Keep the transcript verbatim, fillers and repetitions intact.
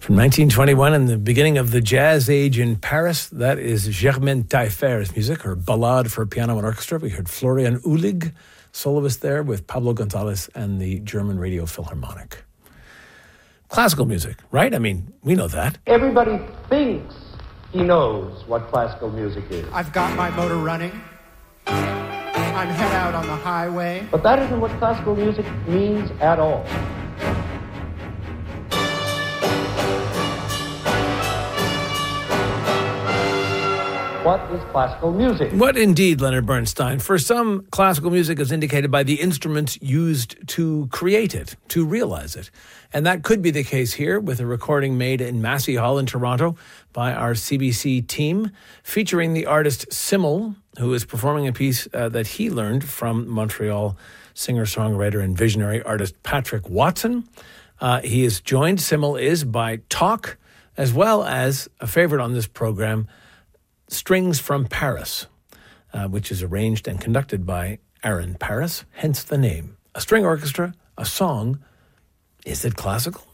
From nineteen twenty-one and the beginning of the jazz age in Paris, that is Germaine Taillefer's music, her Ballade for Piano and Orchestra. We heard Florian Uhlig, soloist there with Pablo Gonzalez and the German Radio Philharmonic. Classical music, right? I mean, we know that. Everybody thinks he knows what classical music is. I've got my motor running. I'm head out on the highway. But that isn't what classical music means at all. What is classical music? What indeed, Leonard Bernstein? For some, classical music is indicated by the instruments used to create it, to realize it. And that could be the case here with a recording made in Massey Hall in Toronto by our C B C team, featuring the artist Simmel, who is performing a piece uh, that he learned from Montreal singer-songwriter and visionary artist Patrick Watson. Uh, he is joined, Simmel is, by Talk, as well as a favorite on this program, Strings from Paris, uh, which is arranged and conducted by Aaron Paris, hence the name. A string orchestra, a song. Is it classical?